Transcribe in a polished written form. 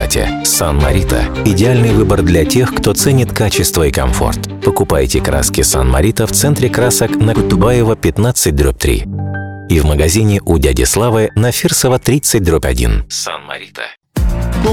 формате. Сан-Марита – идеальный выбор для тех, кто ценит качество и комфорт. Покупайте краски Сан-Марита в центре красок на Кутубаева 15/3 и в магазине у дяди Славы на Фирсова 30/1. Сан-Марита.